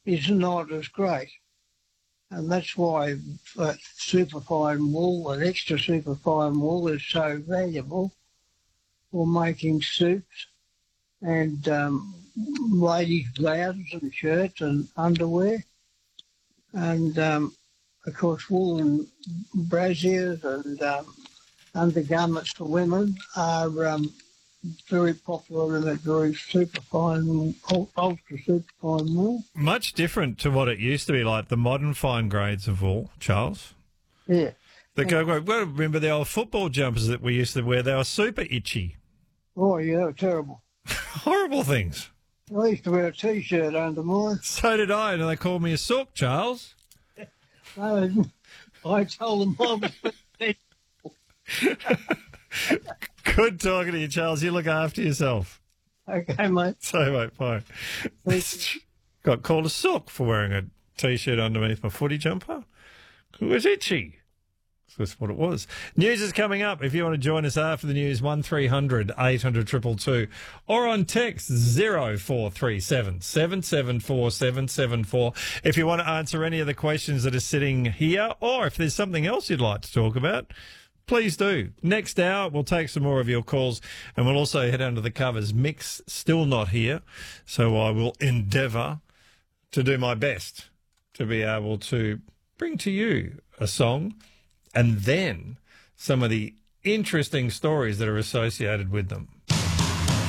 is not as great. And that's why superfine wool and extra superfine wool is so valuable for making suits and ladies' blouses and shirts and underwear. And, of course, woolen brassieres and undergarments for women are very popular in that very superfine, ultra superfine wool. Much different to what it used to be like, the modern fine grades of wool, Charles. Yeah. Well, remember the old football jumpers that we used to wear? They were super itchy. Oh, yeah, terrible. Horrible things. I used to wear a T-shirt under mine. So did I, and they called me a sook, Charles. I told them I was... Good talking to you, Charles. You look after yourself. Okay, mate. So, mate, bye. Got called a sook for wearing a T-shirt underneath my footy jumper. It was itchy. That's what it was. News is coming up. If you want to join us after the news, 1300 800 222, or on text 0437 774 774. If you want to answer any of the questions that are sitting here, or if there's something else you'd like to talk about, please do. Next hour, we'll take some more of your calls, and we'll also head under the covers. Mick's still not here, so I will endeavour to do my best to be able to bring to you a song and then some of the interesting stories that are associated with them.